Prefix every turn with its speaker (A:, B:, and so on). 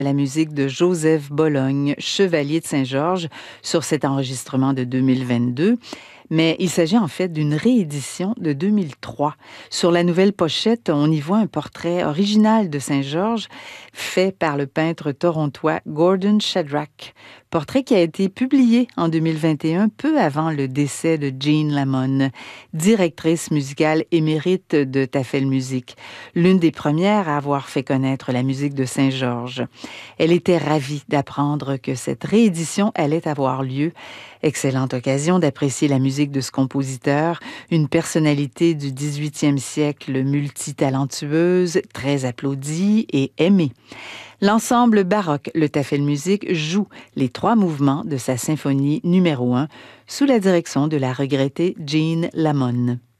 A: la musique de Joseph Bologne, Chevalier de Saint-Georges, sur cet enregistrement de 2022. Mais il s'agit en fait d'une réédition de 2003. Sur la nouvelle pochette, on y voit un portrait original de Saint-Georges fait par le peintre torontois Gordon Shadrach. Portrait qui a été publié en 2021, peu avant le décès de Jean Lamon, directrice musicale émérite de Tafel Musique, l'une des premières à avoir fait connaître la musique de Saint-Georges. Elle était ravie d'apprendre que cette réédition allait avoir lieu. Excellente occasion d'apprécier la musique de ce compositeur, une personnalité du 18e siècle multitalentueuse, très applaudie et aimée. L'ensemble baroque, le Tafel Musique, joue les 3 mouvements de sa symphonie numéro 1 sous la direction de la regrettée Jean Lamon.